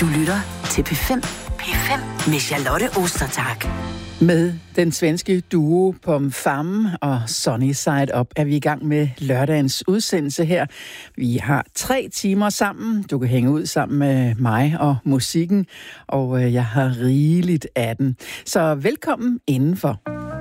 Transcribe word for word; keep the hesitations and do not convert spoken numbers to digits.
Du lytter til P fem. P fem med Charlotte Ostertag. Med den svenske duo Pom Fam og Sunny Side Up er vi i gang med lørdagens udsendelse her. Vi har tre timer sammen. Du kan hænge ud sammen med mig og musikken, og jeg har rigeligt af den. Så velkommen indenfor.